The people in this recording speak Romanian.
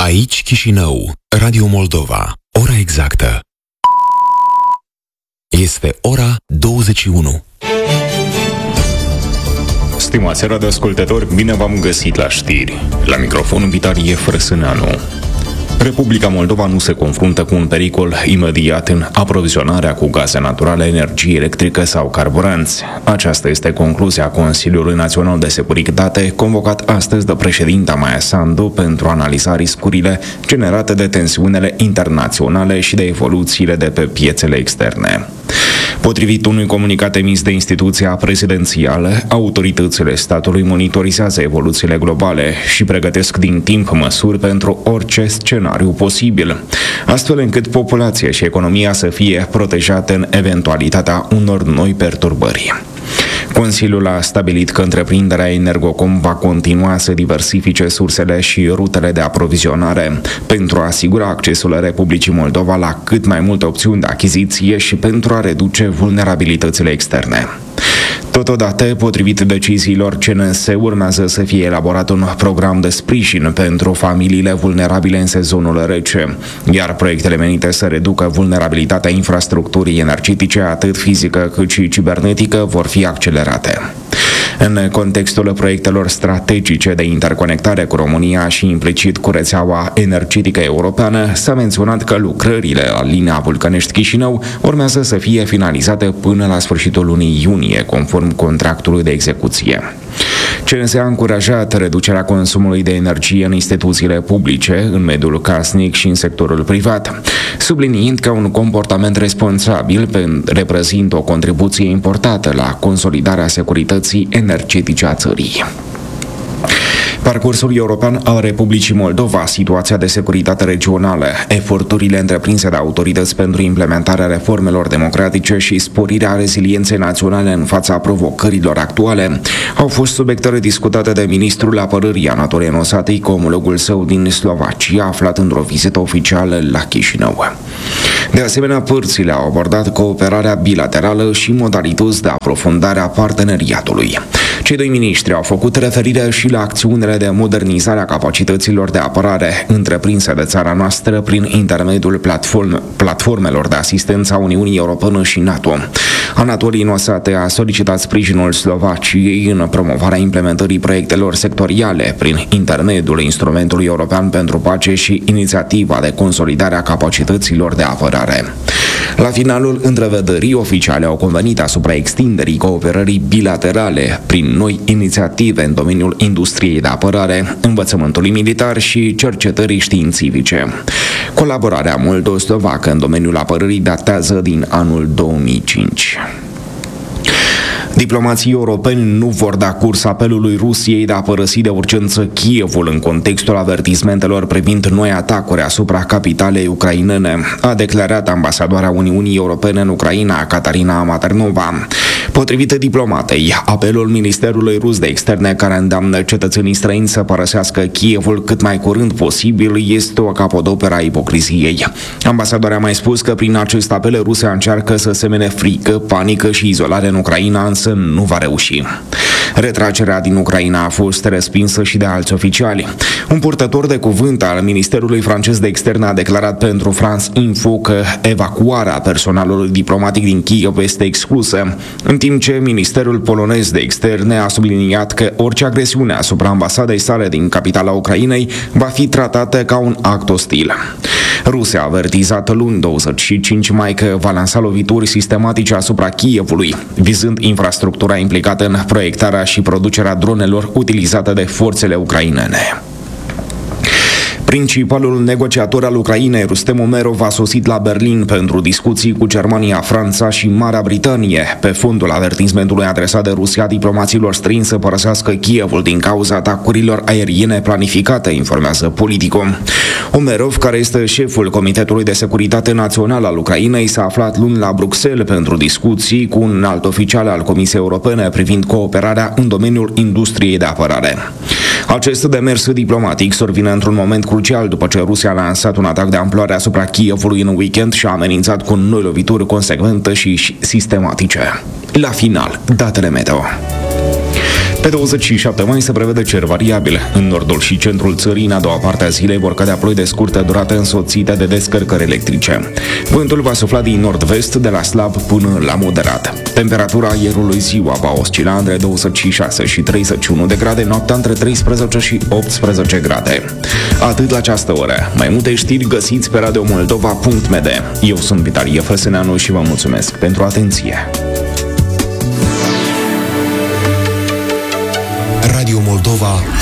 Aici Chișinău, Radio Moldova, ora exactă. Este ora 21. Stimați radioascultători, bine v-am găsit la știri. La microfon Vitalie Frăsâneanu. Republica Moldova nu se confruntă cu un pericol imediat în aprovizionarea cu gaze naturale, energie electrică sau carburanți. Aceasta este concluzia Consiliului Național de Securitate, convocat astăzi de președinta Maia Sandu pentru a analiza riscurile generate de tensiunile internaționale și de evoluțiile de pe piețele externe. Potrivit unui comunicat emis de instituția prezidențială, autoritățile statului monitorizează evoluțiile globale și pregătesc din timp măsuri pentru orice scenariu posibil, astfel încât populația și economia să fie protejate în eventualitatea unor noi perturbări. Consiliul a stabilit că întreprinderea Energocom va continua să diversifice sursele și rutele de aprovizionare pentru a asigura accesul Republicii Moldova la cât mai multe opțiuni de achiziție și pentru a reduce vulnerabilitățile externe. Totodată, potrivit deciziilor CNS, urmează să fie elaborat un program de sprijin pentru familiile vulnerabile în sezonul rece, iar proiectele menite să reducă vulnerabilitatea infrastructurii energetice, atât fizică cât și cibernetică, vor fi accelerate. În contextul proiectelor strategice de interconectare cu România și implicit cu rețeaua energetică europeană, s-a menționat că lucrările la linia Vulcănești-Chișinău urmează să fie finalizate până la sfârșitul lunii iunie, conform contractului de execuție. CNS a încurajat reducerea consumului de energie în instituțiile publice, în mediul casnic și în sectorul privat, subliniind că un comportament responsabil reprezintă o contribuție importantă la consolidarea securității energetice a țării. Parcursul european al Republicii Moldova, situația de securitate regională, eforturile întreprinse de autorități pentru implementarea reformelor democratice și sporirea rezilienței naționale în fața provocărilor actuale au fost subiectele discutate de ministrul apărării Anatole Nosatei cu omologul său din Slovacia, aflat într-o vizită oficială la Chișinău. De asemenea, părțile au abordat cooperarea bilaterală și modalități de aprofundare a parteneriatului. Cei doi miniștri au făcut referire și la acțiunile de modernizare a capacităților de apărare întreprinse de țara noastră prin intermediul platformelor de asistență a Uniunii Europene și NATO. Anatole Nosate a solicitat sprijinul Slovaciei în promovarea implementării proiectelor sectoriale prin intermediul Instrumentului European pentru Pace și inițiativa de consolidare a capacităților de apărare. La finalul întrevederii, oficiale au convenit asupra extinderii cooperării bilaterale prin noi inițiative în domeniul industriei de apărare, învățământului militar și cercetării științifice. Colaborarea moldo-slovacă în domeniul apărării datează din anul 2005. Diplomații europeni nu vor da curs apelului Rusiei de a părăsi de urgență Kievul în contextul avertismentelor privind noi atacuri asupra capitalei ucrainene, a declarat ambasadoarea Uniunii Europene în Ucraina, Catarina Maternova. Potrivit diplomatei, apelul Ministerului Rus de Externe care îndeamnă cetățenii străini să părăsească Kievul cât mai curând posibil este o capodoperă a ipocriziei. Ambasadoarea a mai spus că prin acest apel Rusia încearcă să semene frică, panică și izolare în Ucraina, însă nu va reuși. Retragerea din Ucraina a fost respinsă și de alți oficiali. Un purtător de cuvânt al Ministerului francez de Externe a declarat pentru France Info că evacuarea personalului diplomatic din Kiev este exclusă, în timp ce Ministerul polonez de Externe a subliniat că orice agresiune asupra ambasadei sale din capitala Ucrainei va fi tratată ca un act ostil. Rusia a avertizat luni 25 mai că va lansa lovituri sistematice asupra Kievului, vizând infrastructura implicată în proiectarea și producerea dronelor utilizate de forțele ucrainene. Principalul negociator al Ucrainei, Rustem Umerov, a sosit la Berlin pentru discuții cu Germania, Franța și Marea Britanie, pe fondul avertismentului adresat de Rusia diplomaților străini să părăsească Kievul din cauza atacurilor aeriene planificate, informează Politico. Umerov, care este șeful Comitetului de Securitate Națională al Ucrainei, s-a aflat luni la Bruxelles pentru discuții cu un alt oficial al Comisiei Europene privind cooperarea în domeniul industriei de apărare. Acest demers diplomatic survine într-un moment crucial după ce Rusia a lansat un atac de amploare asupra Kievului în weekend și a amenințat cu noi lovituri consecvente și sistematice. La final, datele meteo. Pe 27 mai se prevede cer variabil. În nordul și centrul țării, în a doua parte a zilei, vor cădea ploi de scurtă durată însoțite de descărcări electrice. Vântul va sufla din nord-vest, de la slab până la moderat. Temperatura aerului ziua va oscila între 26 și 31 de grade, noaptea între 13 și 18 grade. Atât la această oră. Mai multe știri găsiți pe radiomoldova.md. Eu sunt Vitalie Frăsâneanu și vă mulțumesc pentru atenție. Radio Moldova